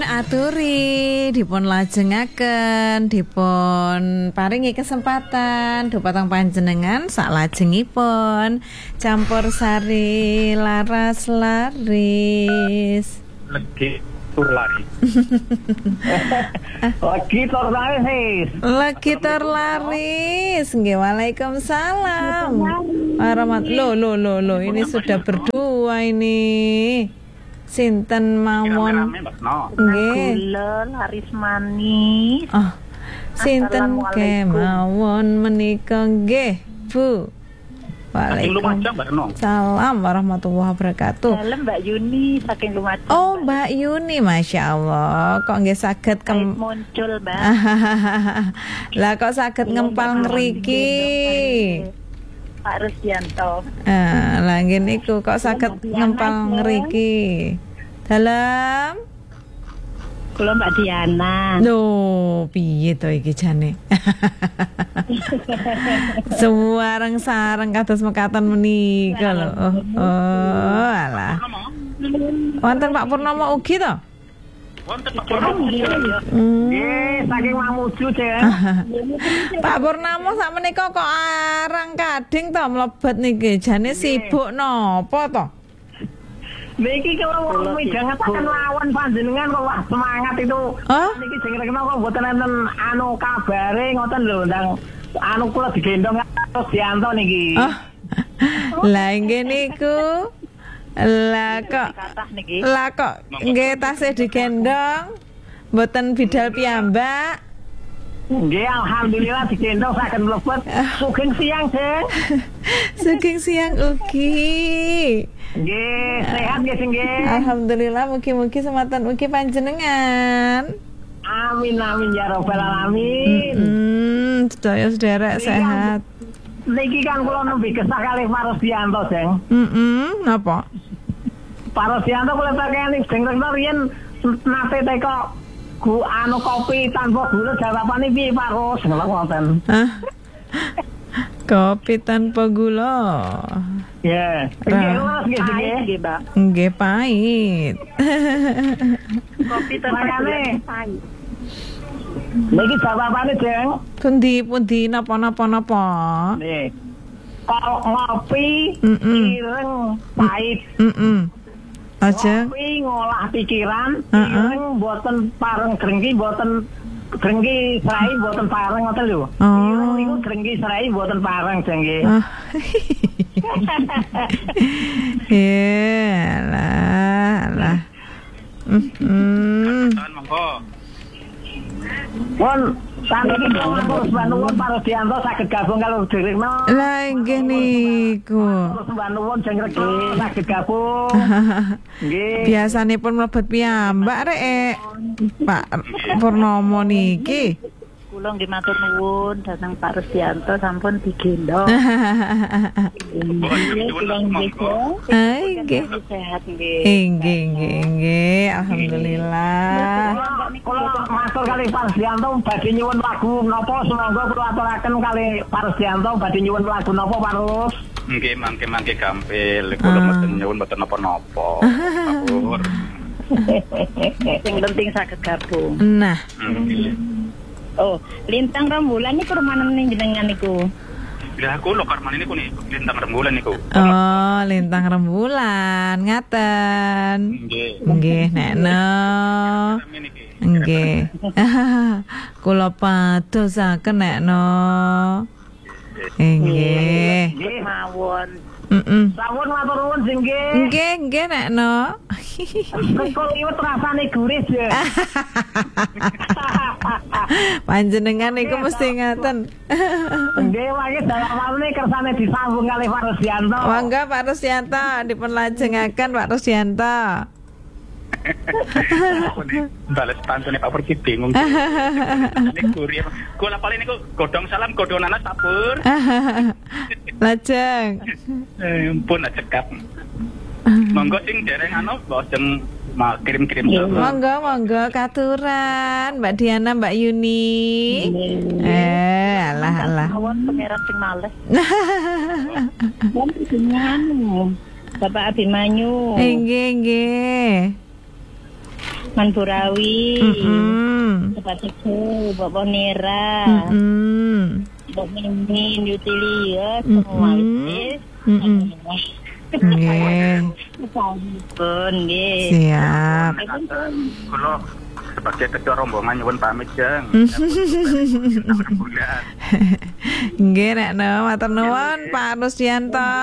Aturi dipun lajengaken dipun paringi kesempatan dupatang panjenengan sak lajengipun campur sari laras laris legi tur laris legi tur laris nggih. Waalaikumsalam warahmatullahi lo ini sudah berdua ini. Sinten mawon nggih gula laris manis. Oh, sinten kemawon menika nggih Bu. Waalaikumsalam warahmatullahi wabarakatuh. Salam Mbak Yuni saking Lumajang. Oh Mbak Yuni, Masya Allah. Kok nggih saged muncul Mbak. Lah kok saged ngempal ngriki Pak Rusdianto. Lah nggih niku kok saged ngempal ngriki. Dalam Kula Mbak Diana. Loh, piye to iki jane? Suwareng-sareng kados mekaten menika lho. Oh, alah. Wonten Pak Purnomo ugi to? Wonten Pak Purnomo. Nggih, saking Mamuju, Cek. Pak Purnomo sakmenika kok arang kading to mlebet niki. Jane sibuk napa to? Niki kalau midang akan lawan panjenengan kok wah semangat itu. Niki jenenge kok mboten enten anu kabare ngoten lho ndang anu kula digendong terus Dianto niki. Lah nggih niku. Lah kok nggih tasih digendong mboten bidal piyambak. Nggih alhamdulillah digendong saken mlebet sugeng siang, Dek. Sugeng siang ugi. Nggih, sehat nggih nggih. Alhamdulillah mugi-mugi sematan ugi panjenengan. Amin amin ya rabbal alamin. Sedaya sederek sehat. Niki kan kula nembe kesah kalih Pak Rusdianto, Jeng. Napa? Pak Rusdianto kula pakani Jeng riyen nate teko anu kopi tanpa gula jawabane piye Pak Rus ngono wonten. Kopi tanpa gula. Ya, nggih Mbak. Nggih pahit. Kopi tanpa gula pahit. Niki jawabane, Jeng. Pundi napa-napa. Nggih. Kalau ngopi ireng pahit. Aja. Ngopi ngolah pikiran, ireng mboten pareng drengki mboten drengki serai mboten pareng ngoten lho. Ireng niku drengki serai mboten pareng jengke. Lah. Won saniki terus nuwun Pak Rusdianto saged gabung kalau Direkno. Lah nggih niku. Terus nuwun jeng regi saged gabung. Nggih. Biasanipun mlebet piyambak rek Pak Purnomo niki. Kula nggih matur nuwun dhateng Pak Rusdianto sampun digendong. Nggih. Sehat nggih. Nggih. Alhamdulillah. Kula matur kali Pak Rusdianto badhe nyuwun lagu napa sumangga kula aturaken kali Pak Rusdianto badhe nyuwun lagu napa Pak Rus? Nggih mangke gampil kula mboten nyuwun mboten napa-napa. Sampur. Sing penting saged gabung. Nah. Oh, lintang rembulan niku rumanen jenengan niku. Ya aku lho karman niku nih lintang rembulan niku. Oh, lintang rembulan ngaten. Nggih, nekno. Nggih. Kula padosaken nekno. Nggih. Nggih mawon. Sampun matur nuwun nggih. Nggih nekno. Kok iwet rasane gurih ya. Panjenengan niku mesti ngaten. Nggih, wae dalam walne kersane disambung kali Pak Rusdianto. Mangga Pak Rusdianto dipun lajengaken Pak Rusdianto. Bales pantune Pak Pergi bingung. Niku riyen kula paling niku godhong salam godhong nanas sabur. Lajeng. Pun cekap. Monggo sing dereng anu bosen kirim-kirim. Monggo katuran Mbak Diana, Mbak Yuni. Alah. Awon pangeran sing males. Bapak Abimanyu. Nggih. Manpurawi. Seperti itu, Bapak Nira. Bapak Mimin, Yutilia, semua wis. Nggih. Pun nggih. Siap. Kula sebagai ketua rombongan nyuwun pamit, Jeng. Bulan. Nggih nek matur nuwun Pak Rusdianto.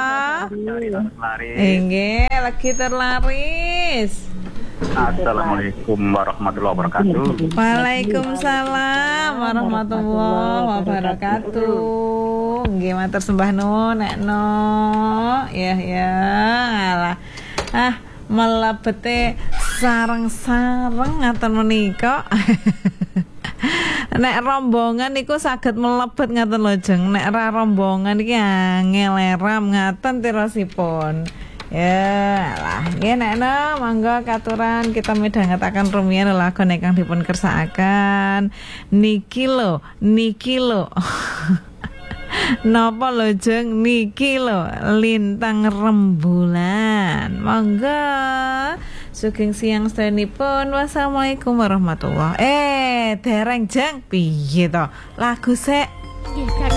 Nggih, lagi terlaris. Assalamualaikum warahmatullahi wabarakatuh. Waalaikumsalam warahmatullahi wabarakatuh. Nggih matur sembah nuwun nek ya alah. Melebete sareng-sareng ngaten menika. Nek rombongan niku saged melebet ngaten lho Jeng. Nek ra rombongan iki angel eram ngaten tirosipun. Ya lah, nggih nek mangga katuran kita midhangetaken rumiyin lagu ingkang dipun kersakaken. Niki lho. Napa lho Jeng, niki lho Lintang Rembulan. Mangga sugeng siang sedanipun. Wassalamualaikum warahmatullahi. Dereng Jeng, piye to? Lagu sek.